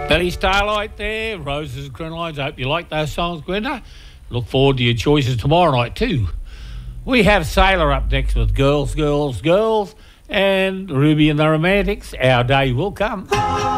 Billy Starlight there, Roses and Crinolines. I hope you like those songs, Gwenda. Look forward to your choices tomorrow night too. We have Sailor up next with Girls, Girls, Girls, and Ruby and the Romantics. Our day will come.